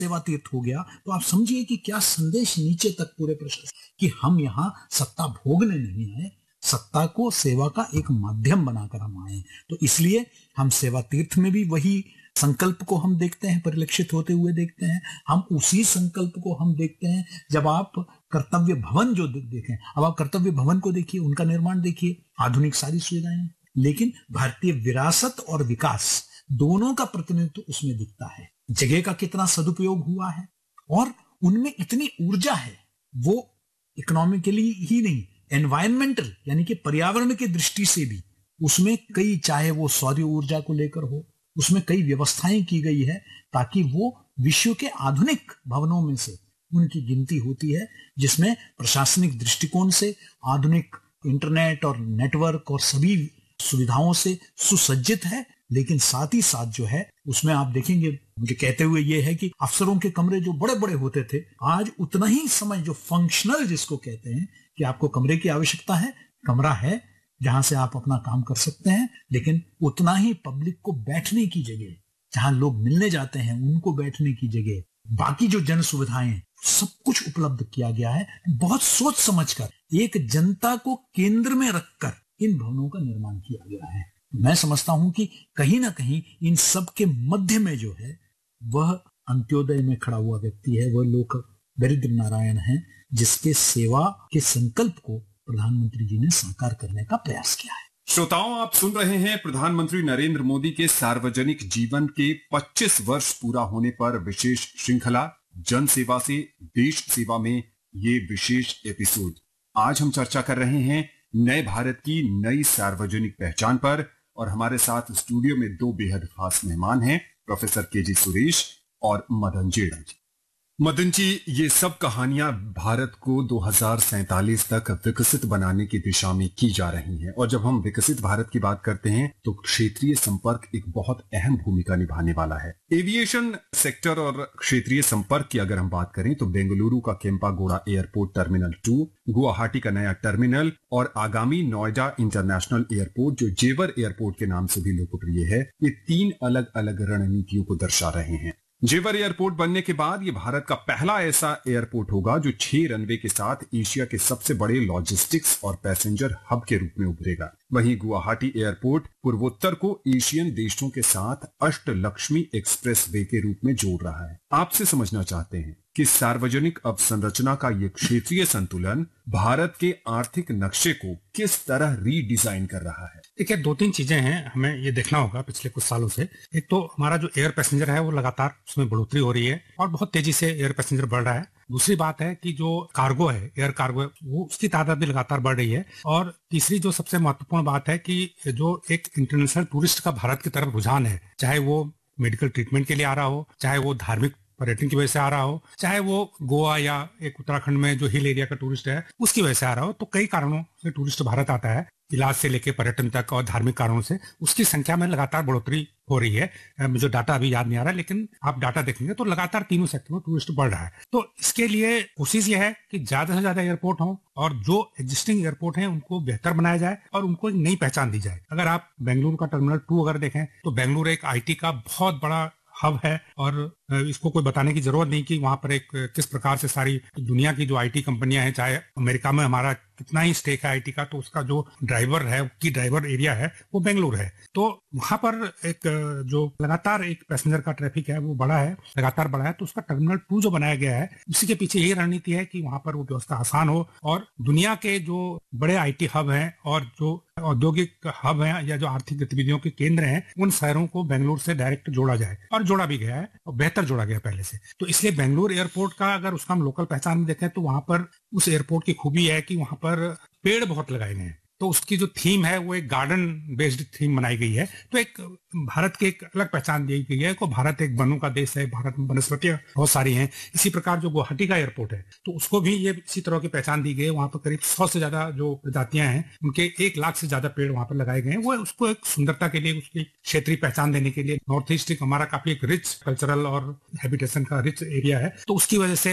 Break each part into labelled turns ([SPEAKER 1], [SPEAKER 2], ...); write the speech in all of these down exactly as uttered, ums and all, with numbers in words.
[SPEAKER 1] सेवा तीर्थ हो गया, तो आप समझिए कि क्या संदेश नीचे तक पूरे प्रशासन कि हम यहाँ सत्ता भोगने नहीं आए, सत्ता को सेवा का एक माध्यम बनाकर हम आए। तो इसलिए हम सेवा तीर्थ में भी वही संकल्प को हम देखते हैं, परिलक्षित होते हुए देखते हैं। हम उसी संकल्प को हम देखते हैं जब आप कर्तव्य भवन जो देखें। अब आप कर्तव्य भवन को देखिए, उनका निर्माण देखिए, आधुनिक सारी सुविधाएं, लेकिन भारतीय विरासत और विकास दोनों का प्रतिनिधित्व उसमें दिखता है। जगह का कितना सदुपयोग हुआ है और उनमें इतनी ऊर्जा है, वो इकोनॉमिकली ही नहीं, एनवायरमेंटल यानी कि पर्यावरण की दृष्टि से भी उसमें कई, चाहे वो सौर ऊर्जा को लेकर हो, उसमें कई व्यवस्थाएं की गई है ताकि वो विश्व के आधुनिक भवनों में से उनकी गिनती होती है, जिसमें प्रशासनिक दृष्टिकोण से आधुनिक इंटरनेट और नेटवर्क और सभी सुविधाओं से सुसज्जित है। लेकिन साथ ही साथ जो है उसमें आप देखेंगे, मुझे कहते हुए ये है कि अफसरों के कमरे जो बड़े बड़े होते थे, आज उतना ही समय जो फंक्शनल जिसको कहते हैं कि आपको कमरे की आवश्यकता है, कमरा है जहां से आप अपना काम कर सकते हैं, लेकिन उतना ही पब्लिक को बैठने की जगह, जहां लोग मिलने जाते हैं उनको बैठने की जगह, बाकी जो जन सुविधाएं, सब कुछ उपलब्ध किया गया है। बहुत सोच समझकर एक जनता को केंद्र में रखकर इन भवनों का निर्माण किया गया है। मैं समझता हूं कि कहीं ना कहीं इन सब के मध्य में जो है वह अंत्योदय में खड़ा हुआ व्यक्ति है, वह लोक दरिद्र नारायण है, जिसके सेवा के संकल्प को प्रधानमंत्री जी ने साकार करने का प्रयास किया है।
[SPEAKER 2] श्रोताओं, आप सुन रहे हैं प्रधानमंत्री नरेंद्र मोदी के सार्वजनिक जीवन के पच्चीस वर्ष पूरा होने पर विशेष श्रृंखला जन सेवा से देश सेवा में ये विशेष एपिसोड। आज हम चर्चा कर रहे हैं नए भारत की नई सार्वजनिक पहचान पर, और हमारे साथ स्टूडियो में दो बेहद खास मेहमान हैं, प्रोफेसर के जी सुरेश और मदन जेड़ा जी। मदन जी, ये सब कहानियां भारत को दो हज़ार सैंतालीस तक विकसित बनाने की दिशा में की जा रही हैं, और जब हम विकसित भारत की बात करते हैं तो क्षेत्रीय संपर्क एक बहुत अहम भूमिका निभाने वाला है। एविएशन सेक्टर और क्षेत्रीय संपर्क की अगर हम बात करें तो बेंगलुरु का केम्पागोड़ा एयरपोर्ट टर्मिनल टू, गुवाहाटी का नया टर्मिनल और आगामी नोएडा इंटरनेशनल एयरपोर्ट जो जेवर एयरपोर्ट के नाम से भी लोकप्रिय है, ये तीन अलग अलग रणनीतियों को दर्शा रहे हैं। जेवर एयरपोर्ट बनने के बाद ये भारत का पहला ऐसा एयरपोर्ट होगा जो छह रनवे के साथ एशिया के सबसे बड़े लॉजिस्टिक्स और पैसेंजर हब के रूप में उभरेगा। वहीं गुवाहाटी एयरपोर्ट पूर्वोत्तर को एशियन देशों के साथ अष्टलक्ष्मी एक्सप्रेस वे के रूप में जोड़ रहा है। आपसे समझना चाहते हैं कि सार्वजनिक अवसंरचना का ये क्षेत्रीय संतुलन भारत के आर्थिक नक्शे को किस तरह रीडिजाइन कर रहा है।
[SPEAKER 3] देखिए, दो तीन चीजें हैं, हमें ये देखना होगा पिछले कुछ सालों से। एक तो हमारा जो एयर पैसेंजर है वो लगातार उसमें बढ़ोतरी हो रही है और बहुत तेजी से एयर पैसेंजर बढ़ रहा है। दूसरी बात है कि जो कार्गो है, एयर कार्गो है, वो उसकी तादाद भी लगातार बढ़ रही है। और तीसरी जो सबसे महत्वपूर्ण बात है कि जो एक इंटरनेशनल टूरिस्ट का भारत की तरफ रुझान है, चाहे वो मेडिकल ट्रीटमेंट के लिए आ रहा हो, चाहे वो धार्मिक पर्यटन की वजह से आ रहा हो, चाहे वो गोवा या एक उत्तराखंड में जो हिल एरिया का टूरिस्ट है उसकी वजह से आ रहा हो, तो कई कारणों से टूरिस्ट भारत आता है, इलाज से लेकर पर्यटन तक और धार्मिक कारणों से उसकी संख्या में लगातार बढ़ोतरी हो रही है। मुझे डाटा अभी याद नहीं आ रहा, लेकिन आप डाटा देखेंगे तो लगातार तीनों सेक्टर में टूरिस्ट बढ़ रहा है। तो इसके लिए कोशिश ये है कि ज्यादा से ज्यादा एयरपोर्ट हो और जो एग्जिस्टिंग एयरपोर्ट हैं उनको बेहतर बनाया जाए और उनको एक नई पहचान दी जाए। अगर आप बेंगलुरु का टर्मिनल टू अगर देखें तो बेंगलुरु एक आईटी का बहुत बड़ा हब है और इसको कोई बताने की जरूरत नहीं कि वहां पर एक किस प्रकार से सारी दुनिया की जो आईटी कंपनियां हैं, चाहे अमेरिका में हमारा कितना ही स्टेक है आईटी का, तो उसका जो ड्राइवर है, की ड्राइवर एरिया है वो बेंगलुरु है। तो वहां पर एक जो लगातार एक पैसेंजर का ट्रैफिक है वो बड़ा है, लगातार बड़ा है। तो उसका टर्मिनल टू जो बनाया गया है उसी के पीछे यही रणनीति है कि वहां पर वो व्यवस्था आसान हो और दुनिया के जो बड़े आईटी हब हैं और जो औद्योगिक हब हैं या जो आर्थिक गतिविधियों के केंद्र हैं, उन शहरों को बेंगलुरु से डायरेक्ट जोड़ा जाए, और जोड़ा भी गया है और बेहतर जोड़ा गया पहले से। तो इसलिए बेंगलुरु एयरपोर्ट का अगर उसका हम लोकल पहचान में देखें तो वहां पर उस एयरपोर्ट की खूबी है कि वहां पर पेड़ बहुत लगाए गए हैं। तो उसकी जो थीम है वो एक गार्डन बेस्ड थीम बनाई गई है। तो एक भारत की एक अलग पहचान दी गई है को भारत एक वनों का देश है, भारत में वनस्पतियां बहुत सारी हैं। इसी प्रकार जो गुवाहाटी का एयरपोर्ट है तो उसको भी ये इसी तरह की पहचान दी गई है। वहां पर करीब सौ से ज्यादा जो प्रजातियां हैं उनके एक लाख से ज्यादा पेड़ वहां पर लगाए गए हैं। वो उसको एक सुंदरता के लिए, उसकी क्षेत्रीय पहचान देने के लिए, नॉर्थ ईस्ट हमारा काफी एक रिच कल्चरल और हैबिटेशन का रिच एरिया है, तो उसकी वजह से वो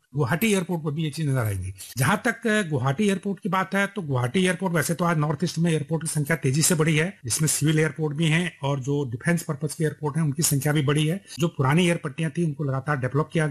[SPEAKER 3] गुवाहाटी एयरपोर्ट पर भी ये चीज नजर आएगी। जहां तक गुवाहाटी एयरपोर्ट की बात है तो गुवाहाटी एयरपोर्ट वैसे तो आज नॉर्थ ईस्ट में एयरपोर्ट की संख्या तेजी से बढ़ी है, जिसमें सिविल एयरपोर्ट भी है और जो डिफेंस पर्पज के एयरपोर्ट है उनकी संख्या भी बढ़ी है। जो पुरानी एयर पट्टियां थी उनको लगातार डेवलप किया